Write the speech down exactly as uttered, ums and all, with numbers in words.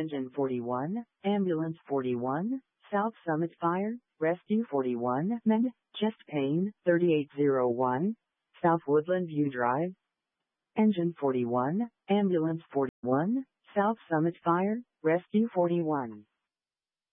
Engine forty-one, Ambulance forty-one, South Summit Fire, Rescue forty-one, Mend, Chest Pain, thirty-eight oh one, South Woodland View Drive. Engine forty-one, Ambulance forty-one, South Summit Fire, Rescue forty-one.